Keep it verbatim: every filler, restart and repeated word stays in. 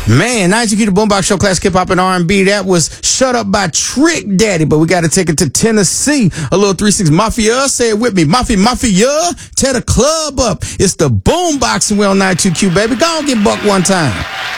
Man, ninety-two Q, the Boombox Show, classic hip hop and R and B. That was Shut Up by Trick Daddy, but we got to take it to Tennessee. A little three six Mafia, say it with me. Mafia, Mafia, tear the club up. It's the Boombox and we on ninety-two Q, baby. Go on, get buck one time.